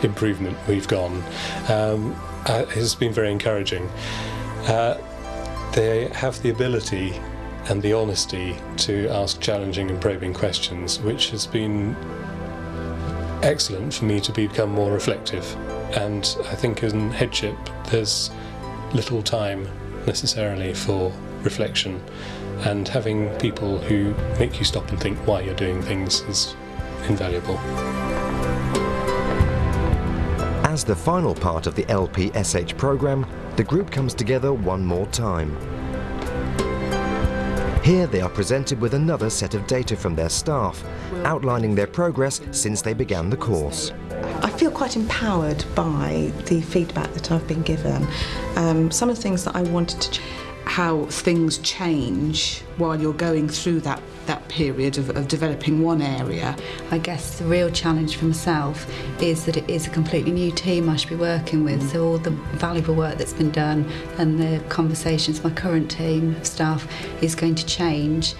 improvement we've gone has been very encouraging. They have the ability and the honesty to ask challenging and probing questions, which has been excellent for me to become more reflective. And I think in headship there's little time necessarily for reflection, and having people who make you stop and think why you're doing things is invaluable. As the final part of the LPSH programme, the group comes together one more time. Here they are presented with another set of data from their staff, outlining their progress since they began the course. I feel quite empowered by the feedback that I've been given. Some of the things that I wanted to how things change while you're going through that period of developing one area. I guess the real challenge for myself is that it is a completely new team I should be working with, so all the valuable work that's been done and the conversations with my current team of staff is going to change.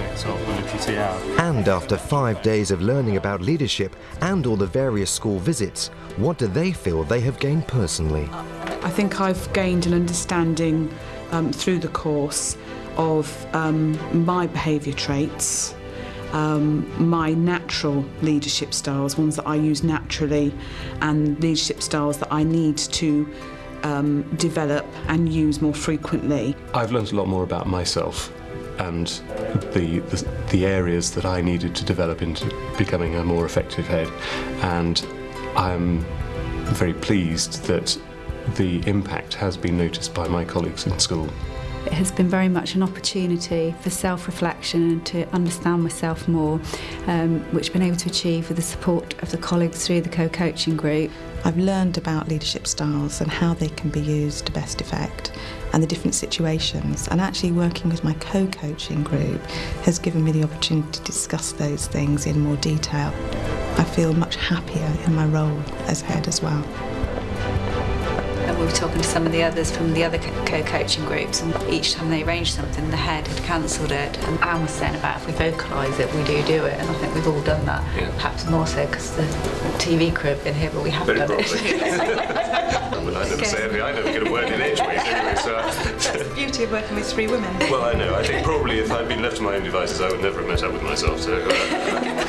And after 5 days of learning about leadership and all the various school visits, what do they feel they have gained personally? I think I've gained an understanding through the course of my behaviour traits, my natural leadership styles, ones that I use naturally, and leadership styles that I need to develop and use more frequently. I've learned a lot more about myself and the areas that I needed to develop into becoming a more effective head, and I'm very pleased that the impact has been noticed by my colleagues in school. It has been very much an opportunity for self-reflection and to understand myself more, which I've been able to achieve with the support of the colleagues through the co-coaching group. I've learned about leadership styles and how they can be used to best effect, and the different situations, and actually working with my co-coaching group has given me the opportunity to discuss those things in more detail. I feel much happier in my role as head as well. And we were talking to some of the others from the other co-coaching groups, and each time they arranged something, the head had cancelled it. And Anne was saying about if we vocalise it, we do it, and I think we've all done that. Yeah. Perhaps more so because the TV crew have been here, but we haven't done it. Well, I never say anything. I never get a word in edgeways anyway, so... That's the beauty of working with 3 women. Well, I know. I think probably if I'd been left to my own devices, I would never have met up with myself, so...